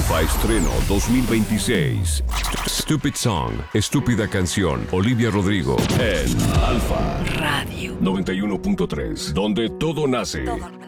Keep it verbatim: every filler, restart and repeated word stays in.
Alfa Estreno dos mil veintiséis. Stupid Song, Estúpida Canción, Olivia Rodrigo en Alfa Radio noventa y uno punto tres, donde todo nace. Todo